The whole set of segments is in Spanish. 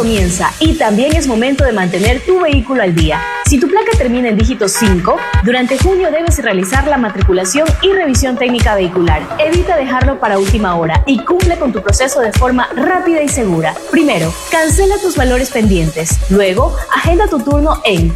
comienza y también es momento de mantener tu vehículo al día. Si tu placa termina en dígito 5, durante junio debes realizar la matriculación y revisión técnica vehicular. Evita dejarlo para última hora y cumple con tu proceso de forma rápida y segura. Primero, cancela tus valores pendientes. Luego, agenda tu turno en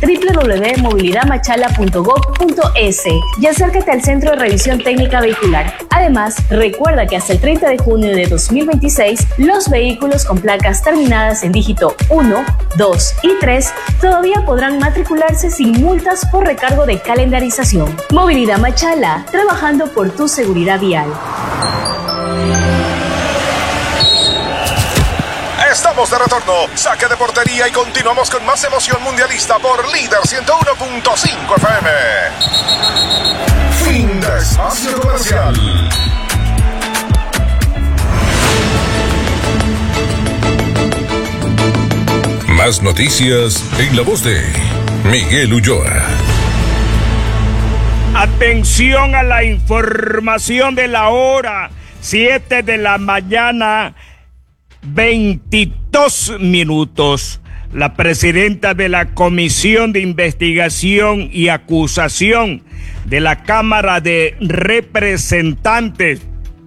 www.movilidadmachala.gov.es y acércate al Centro de Revisión Técnica Vehicular. Además, recuerda que hasta el 30 de junio de 2026, los vehículos con placas terminadas en dígito 1, 2 y 3 todavía podrán matricularse sin multas por recargo de calendarización. Movilidad Machala, trabajando por tu seguridad vial. Estamos de retorno, saque de portería y continuamos con más emoción mundialista por Líder 101.5 FM. Fin de espacio comercial. Más noticias en la voz de Miguel Ulloa. Atención a la información de la hora, 7 de la mañana, 22 minutos. La presidenta de la Comisión de Investigación y Acusación de la Cámara de Representantes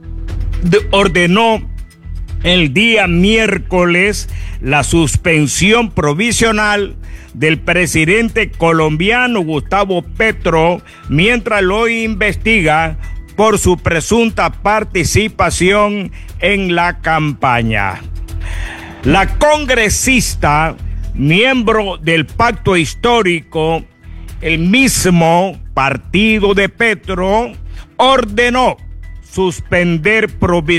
ordenó el día miércoles la suspensión provisional del presidente colombiano Gustavo Petro mientras lo investiga por su presunta participación en la campaña. La congresista, miembro del pacto histórico, el mismo partido de Petro, ordenó suspender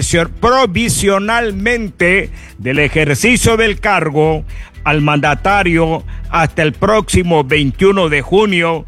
provisionalmente del ejercicio del cargo al mandatario hasta el próximo 21 de junio,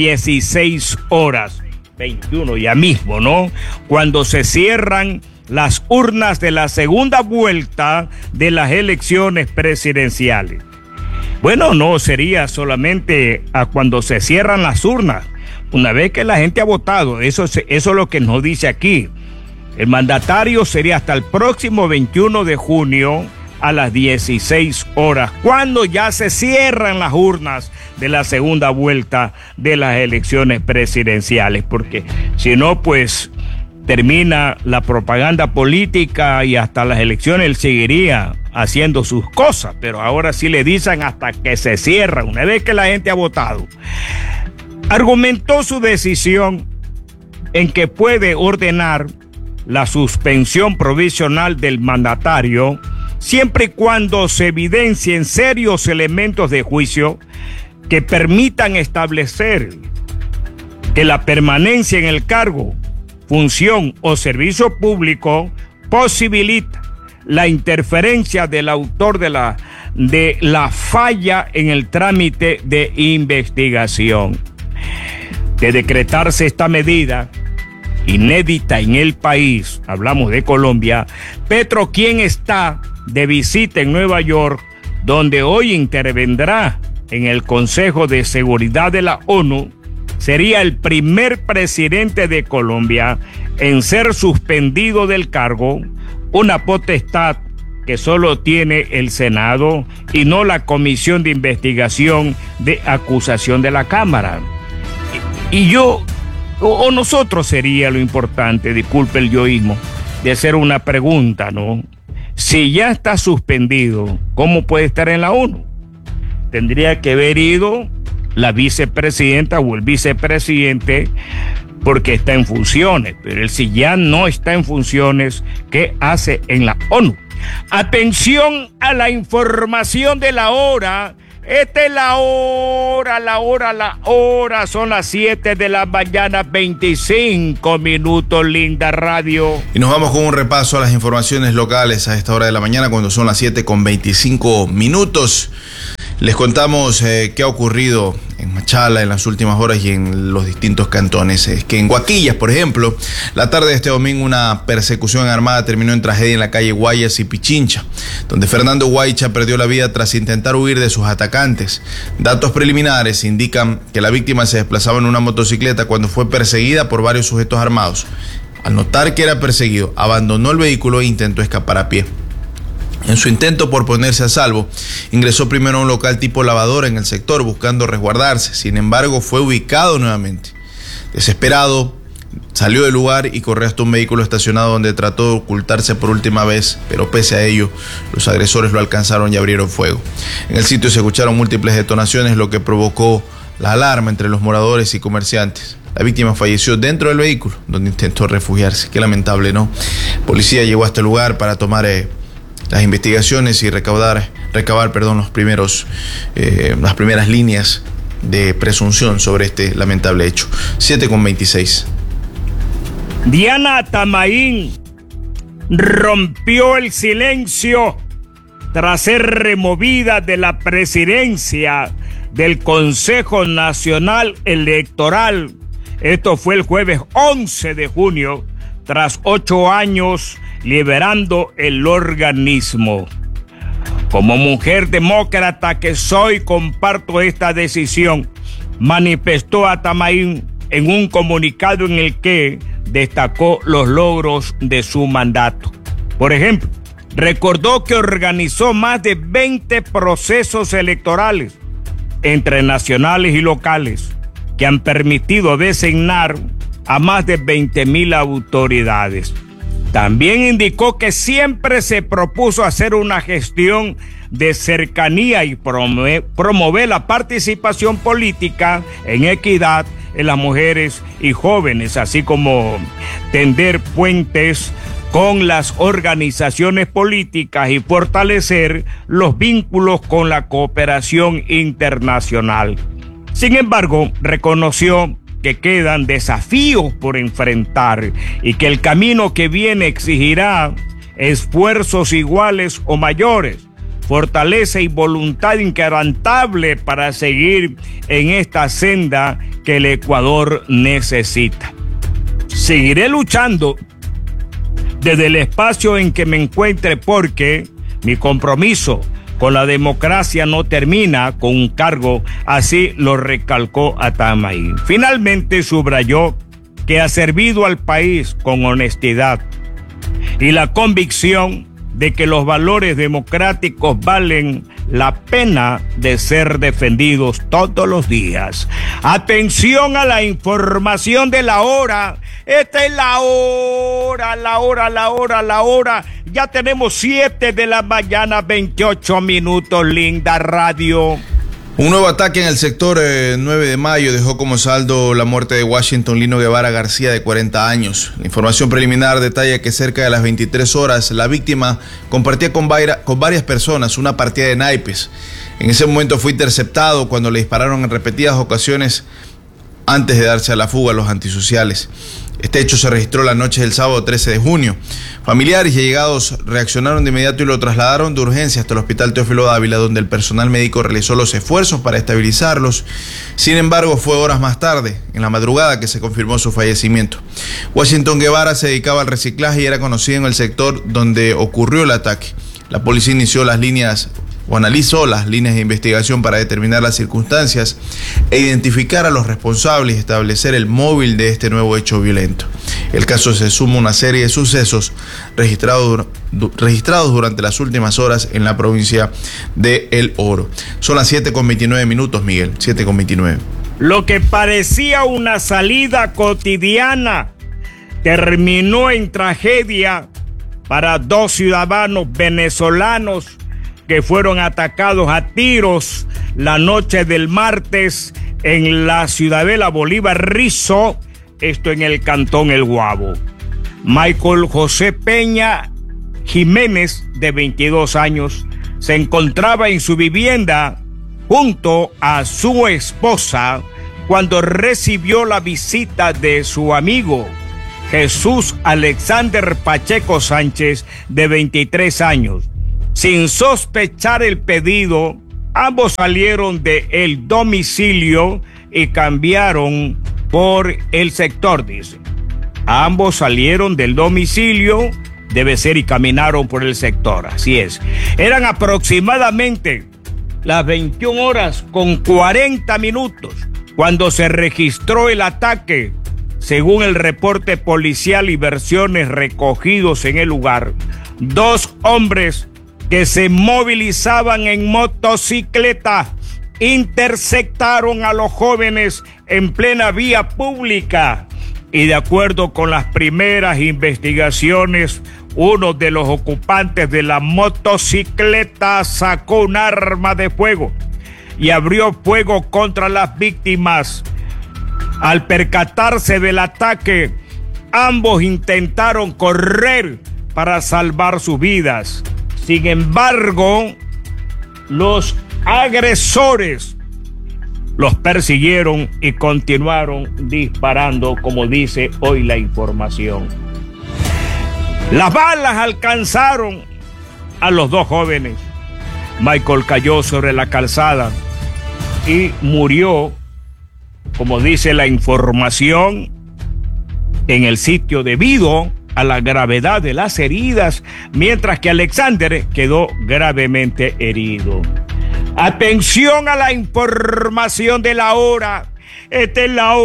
16 horas. 21 ya mismo, ¿no? Cuando se cierran las urnas de la segunda vuelta de las elecciones presidenciales. Bueno, no sería solamente a cuando se cierran las urnas. Una vez que la gente ha votado, eso es lo que nos dice aquí. El mandatario sería hasta el próximo 21 de junio a las 16 horas, cuando ya se cierran las urnas de la segunda vuelta de las elecciones presidenciales, porque si no, pues termina la propaganda política y hasta las elecciones él seguiría haciendo sus cosas, pero ahora sí le dicen hasta que se cierra, una vez que la gente ha votado. Argumentó su decisión en que puede ordenar la suspensión provisional del mandatario siempre y cuando se evidencien serios elementos de juicio que permitan establecer que la permanencia en el cargo, función o servicio público posibilita la interferencia del autor de la falla en el trámite de investigación. De decretarse esta medida inédita en el país, hablamos de Colombia, Petro, quien está de visita en Nueva York, donde hoy intervendrá en el Consejo de Seguridad de la ONU, sería el primer presidente de Colombia en ser suspendido del cargo, una potestad que solo tiene el Senado y no la Comisión de Investigación de Acusación de la Cámara. Y nosotros sería lo importante, disculpe el yoísmo, de hacer una pregunta, ¿no? Si ya está suspendido, ¿cómo puede estar en la ONU? Tendría que haber ido la vicepresidenta o el vicepresidente porque está en funciones, pero él si ya no está en funciones, ¿qué hace en la ONU? Atención a la información de la hora. Esta es la hora, son las 7 de la mañana, 25 minutos, linda radio. Y nos vamos con un repaso a las informaciones locales a esta hora de la mañana, cuando son las 7 con 25 minutos. Les contamos qué ha ocurrido en Machala en las últimas horas y en los distintos cantones. Es que en Guaquillas, por ejemplo, la tarde de este domingo una persecución armada terminó en tragedia en la calle Guayas y Pichincha, donde Fernando Guaycha perdió la vida tras intentar huir de sus atacantes. Datos preliminares indican que la víctima se desplazaba en una motocicleta cuando fue perseguida por varios sujetos armados. Al notar que era perseguido, abandonó el vehículo e intentó escapar a pie. En su intento por ponerse a salvo, ingresó primero a un local tipo lavadora en el sector buscando resguardarse. Sin embargo, fue ubicado nuevamente. Desesperado, salió del lugar y corrió hasta un vehículo estacionado donde trató de ocultarse por última vez, pero pese a ello, los agresores lo alcanzaron y abrieron fuego. En el sitio se escucharon múltiples detonaciones, lo que provocó la alarma entre los moradores y comerciantes. La víctima falleció dentro del vehículo, donde intentó refugiarse. Qué lamentable, ¿no? Policía llegó hasta el lugar para tomar las investigaciones y recabar las primeras líneas de presunción sobre este lamentable hecho. 7:26. Diana Atamaín rompió el silencio tras ser removida de la presidencia del Consejo Nacional Electoral. Esto fue el jueves 11 de junio, tras 8 años liberando el organismo. Como mujer demócrata que soy, comparto esta decisión, manifestó Atamaín en un comunicado en el que destacó los logros de su mandato. Por ejemplo, recordó que organizó más de 20 procesos electorales, entre nacionales y locales, que han permitido designar a más de 20,000 autoridades. También indicó que siempre se propuso hacer una gestión de cercanía y promover la participación política en equidad en las mujeres y jóvenes, así como tender puentes con las organizaciones políticas y fortalecer los vínculos con la cooperación internacional. Sin embargo, reconoció que quedan desafíos por enfrentar y que el camino que viene exigirá esfuerzos iguales o mayores, fortaleza y voluntad inquebrantable para seguir en esta senda que el Ecuador necesita. Seguiré luchando desde el espacio en que me encuentre porque mi compromiso con la democracia no termina con un cargo, así lo recalcó Atamaín. Finalmente subrayó que ha servido al país con honestidad y la convicción de que los valores democráticos valen la pena de ser defendidos todos los días. Atención a la información de la hora. Esta es la hora. Ya tenemos 7 de la mañana, 28 minutos, linda radio. Un nuevo ataque en el sector 9 de mayo dejó como saldo la muerte de Washington Lino Guevara García, de 40 años. La información preliminar detalla que cerca de las 23 horas la víctima compartía con varias personas una partida de naipes. En ese momento fue interceptado cuando le dispararon en repetidas ocasiones antes de darse a la fuga a los antisociales. Este hecho se registró la noche del sábado 13 de junio. Familiares y allegados reaccionaron de inmediato y lo trasladaron de urgencia hasta el Hospital Teófilo Dávila, donde el personal médico realizó los esfuerzos para estabilizarlos. Sin embargo, fue horas más tarde, en la madrugada, que se confirmó su fallecimiento. Washington Guevara se dedicaba al reciclaje y era conocido en el sector donde ocurrió el ataque. La policía analizó las líneas de investigación para determinar las circunstancias e identificar a los responsables y establecer el móvil de este nuevo hecho violento. El caso se suma a una serie de sucesos registrados durante las últimas horas en la provincia de El Oro. Son las 7:29 minutos, Miguel, 7:29. Lo que parecía una salida cotidiana terminó en tragedia para 2 ciudadanos venezolanos que fueron atacados a tiros la noche del martes en la Ciudadela Bolívar Rizo, esto en el cantón El Guabo. Michael José Peña Jiménez, de 22 años, se encontraba en su vivienda junto a su esposa cuando recibió la visita de su amigo Jesús Alexander Pacheco Sánchez, de 23 años. Sin sospechar el pedido, ambos salieron del domicilio y cambiaron por el sector, dice. Ambos salieron del domicilio, debe ser, y caminaron por el sector, así es. Eran aproximadamente las 21:40 cuando se registró el ataque. Según el reporte policial y versiones recogidos en el lugar, 2 hombres que se movilizaban en motocicleta interceptaron a los jóvenes en plena vía pública y de acuerdo con las primeras investigaciones, uno de los ocupantes de la motocicleta sacó un arma de fuego y abrió fuego contra las víctimas. Al percatarse del ataque, ambos intentaron correr para salvar sus vidas. Sin embargo, los agresores los persiguieron y continuaron disparando, como dice hoy la información. Las balas alcanzaron a los dos jóvenes. Michael cayó sobre la calzada y murió, como dice la información, en el sitio debido a la gravedad de las heridas, mientras que Alexander quedó gravemente herido. Atención a la información de la hora. Esta es la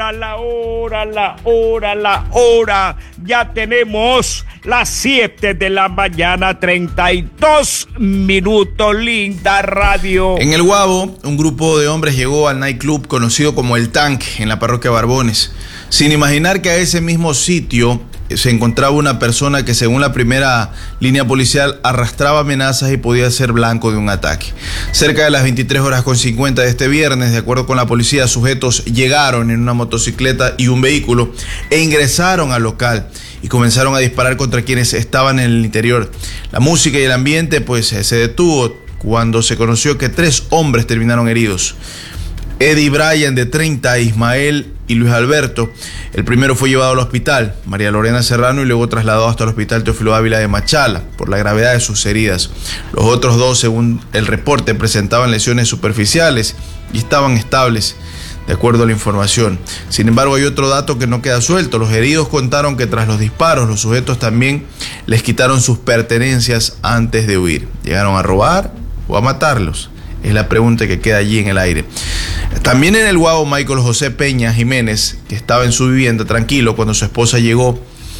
hora. Ya tenemos las 7 de la mañana, 32 minutos, linda radio. En el Guabo, un grupo de hombres llegó al nightclub conocido como El Tanque, en la parroquia Barbones, sin imaginar que a ese mismo sitio se encontraba una persona que, según la primera línea policial, arrastraba amenazas y podía ser blanco de un ataque. Cerca de las 23:50 de este viernes, de acuerdo con la policía, sujetos llegaron en una motocicleta y un vehículo e ingresaron al local y comenzaron a disparar contra quienes estaban en el interior. La música y el ambiente se detuvo cuando se conoció que 3 hombres terminaron heridos. Eddie Bryan, de 30, Ismael y Luis Alberto. El primero fue llevado al hospital María Lorena Serrano y luego trasladado hasta el hospital Teófilo Dávila de Machala por la gravedad de sus heridas. Los otros 2, según el reporte, presentaban lesiones superficiales y estaban estables, de acuerdo a la información. Sin embargo, hay otro dato que no queda suelto. Los heridos contaron que tras los disparos, los sujetos también les quitaron sus pertenencias antes de huir. ¿Llegaron a robar o a matarlos? Es la pregunta que queda allí en el aire. También en el Guabo, Michael José Peña Jiménez, que estaba en su vivienda tranquilo cuando su esposa llegó.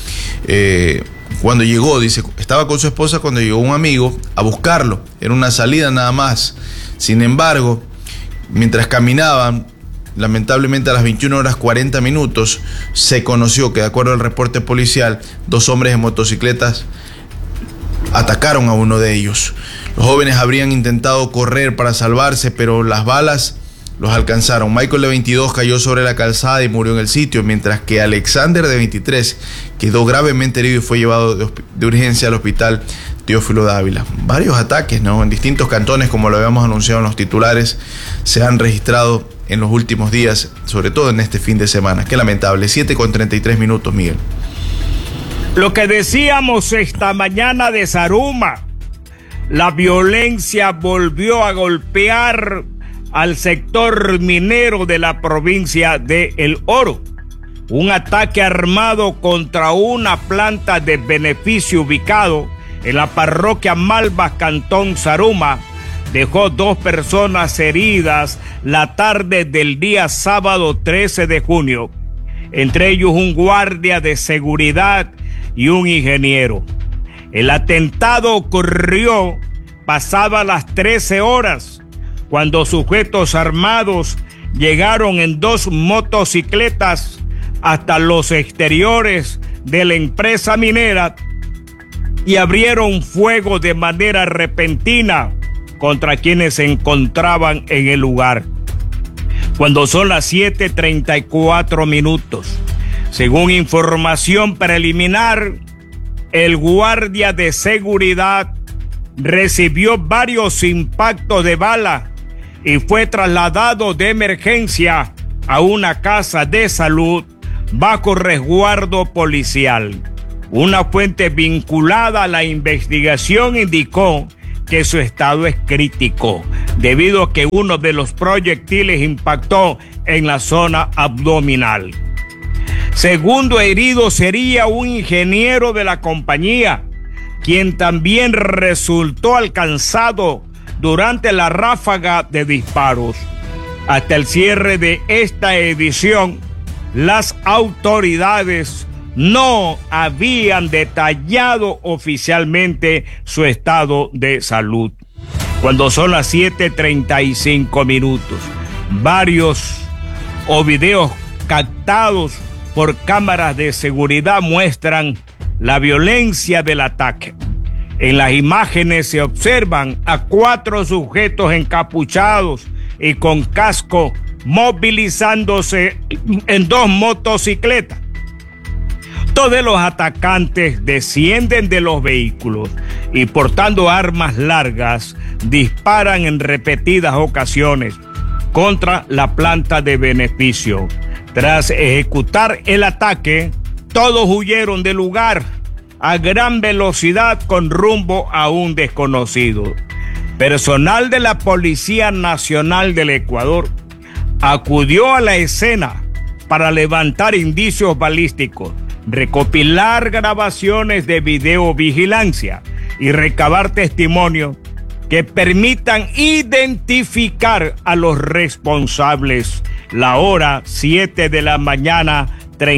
Dice, estaba con su esposa cuando llegó un amigo a buscarlo. Era una salida nada más. Sin embargo, mientras caminaban, lamentablemente a las 21:40, se conoció que, de acuerdo al reporte policial, 2 hombres en motocicletas atacaron a uno de ellos. Los jóvenes habrían intentado correr para salvarse, pero las balas los alcanzaron. Michael, de 22, cayó sobre la calzada y murió en el sitio, mientras que Alexander, de 23, quedó gravemente herido y fue llevado de urgencia al hospital Teófilo Dávila. Varios ataques, ¿no?, en distintos cantones, como lo habíamos anunciado en los titulares, se han registrado en los últimos días, sobre todo en este fin de semana. Qué lamentable. 7:33, Miguel. Lo que decíamos esta mañana de Zaruma, la violencia volvió a golpear al sector minero de la provincia de El Oro. Un ataque armado contra una planta de beneficio ubicado en la parroquia Malvas, cantón Zaruma, dejó 2 personas heridas la tarde del día sábado 13 de junio, entre ellos un guardia de seguridad y un ingeniero. El atentado ocurrió pasada las 13 horas, cuando sujetos armados llegaron en 2 motocicletas hasta los exteriores de la empresa minera y abrieron fuego de manera repentina contra quienes se encontraban en el lugar. Cuando son las 7:34, según información preliminar, el guardia de seguridad recibió varios impactos de bala y fue trasladado de emergencia a una casa de salud bajo resguardo policial. Una fuente vinculada a la investigación indicó que su estado es crítico, debido a que uno de los proyectiles impactó en la zona abdominal. Segundo herido sería un ingeniero de la compañía, quien también resultó alcanzado durante la ráfaga de disparos. Hasta el cierre de esta edición, las autoridades no habían detallado oficialmente su estado de salud. Cuando son las 7:35 minutos, varios videos captados por cámaras de seguridad muestran la violencia del ataque. En las imágenes se observan a 4 sujetos encapuchados y con casco movilizándose en 2 motocicletas. Todos los atacantes descienden de los vehículos y portando armas largas disparan en repetidas ocasiones contra la planta de beneficio. Tras ejecutar el ataque, todos huyeron del lugar a gran velocidad con rumbo a un desconocido. Personal de la Policía Nacional del Ecuador acudió a la escena para levantar indicios balísticos, recopilar grabaciones de videovigilancia y recabar testimonios que permitan identificar a los responsables. La hora 7 de la mañana,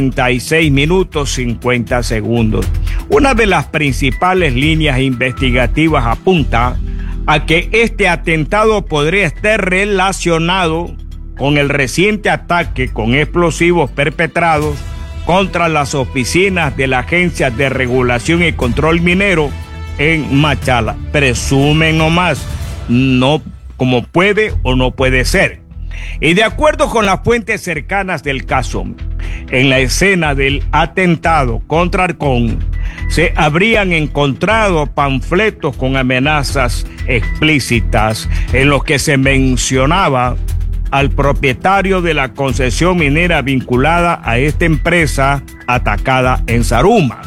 36 minutos 50 segundos. Una de las principales líneas investigativas apunta a que este atentado podría estar relacionado con el reciente ataque con explosivos perpetrados contra las oficinas de la Agencia de Regulación y Control Minero en Machala. Presumen nomás, no como puede o no puede ser. Y de acuerdo con las fuentes cercanas del caso, en la escena del atentado contra Arcón se habrían encontrado panfletos con amenazas explícitas en los que se mencionaba al propietario de la concesión minera vinculada a esta empresa atacada en Zaruma.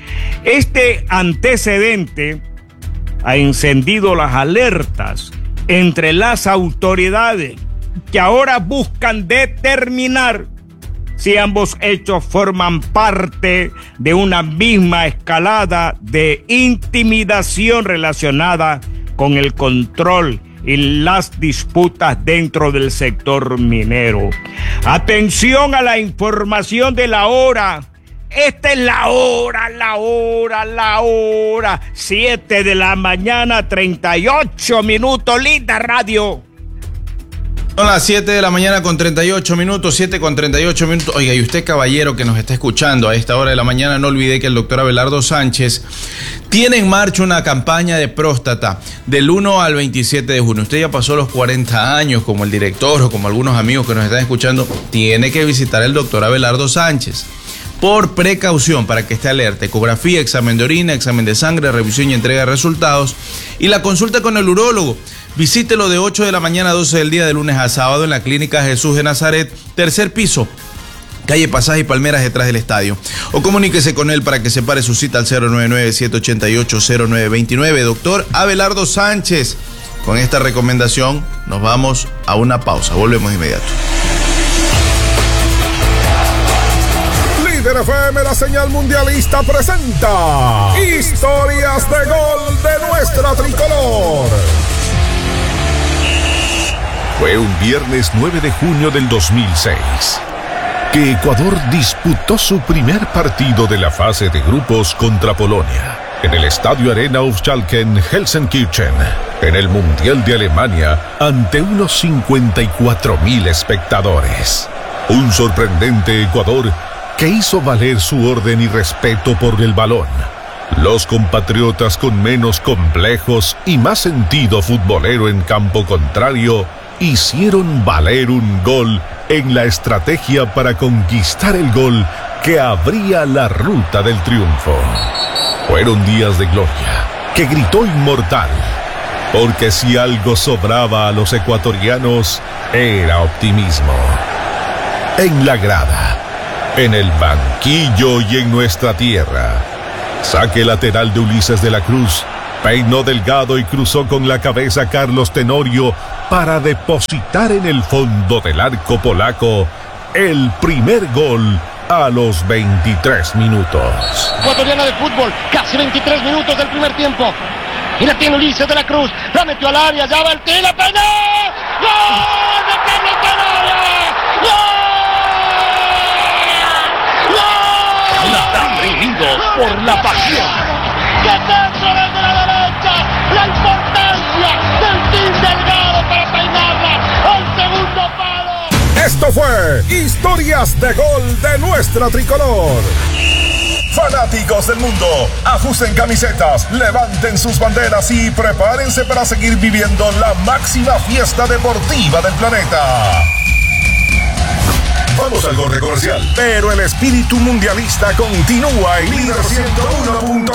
Este antecedente ha encendido las alertas entre las autoridades que ahora buscan determinar si ambos hechos forman parte de una misma escalada de intimidación relacionada con el control y las disputas dentro del sector minero. Atención a la información de la hora. Esta es la hora. 7 de la mañana, 38 minutos, Linda Radio. Son las 7 de la mañana con 38 minutos, 7 con 38 minutos. Oiga, y usted, caballero, que nos está escuchando a esta hora de la mañana, no olvide que el doctor Abelardo Sánchez tiene en marcha una campaña de próstata del 1 al 27 de junio. Usted ya pasó los 40 años como el director o como algunos amigos que nos están escuchando. Tiene que visitar al doctor Abelardo Sánchez. Por precaución, para que esté alerta, ecografía, examen de orina, examen de sangre, revisión y entrega de resultados. Y la consulta con el urólogo. Visítelo de 8 de la mañana a 12 del día, de lunes a sábado, en la Clínica Jesús de Nazaret, tercer piso, calle Pasaje y Palmeras, detrás del estadio. O comuníquese con él para que separe su cita al 099-788-0929. Doctor Abelardo Sánchez. Con esta recomendación nos vamos a una pausa. Volvemos de inmediato. Líder FM, la señal mundialista, presenta Historias de Gol de nuestra tricolor. Fue un viernes 9 de junio del 2006 que Ecuador disputó su primer partido de la fase de grupos contra Polonia en el Estadio Arena auf Schalken, Gelsenkirchen, en el Mundial de Alemania, ante unos 54,000 espectadores. Un sorprendente Ecuador que hizo valer su orden y respeto por el balón. Los compatriotas con menos complejos y más sentido futbolero en campo contrario hicieron valer un gol en la estrategia para conquistar el gol que abría la ruta del triunfo. Fueron días de gloria que gritó inmortal, porque si algo sobraba a los ecuatorianos era optimismo. En la grada, en el banquillo y en nuestra tierra. Saque lateral de Ulises de la Cruz, peinó delgado y cruzó con la cabeza Carlos Tenorio para depositar en el fondo del arco polaco el primer gol a los 23 minutos. Ecuatoriana de fútbol, casi 23 minutos del primer tiempo. Y la tiene Ulises de la Cruz, la metió al área, ya va el tiro, la peinó. ¡Gol de Carlos Tenorio! ¡Gol! ¡Gol! segundos por la pasión. ¡Que dentro desde la derecha! ¡La importancia del Team Delgado para peinarla al segundo palo! Esto fue Historias de Gol de nuestra tricolor. Fanáticos del mundo, ajusten camisetas, levanten sus banderas y prepárense para seguir viviendo la máxima fiesta deportiva del planeta. Vamos al corte comercial, pero el espíritu mundialista continúa en Líder 101.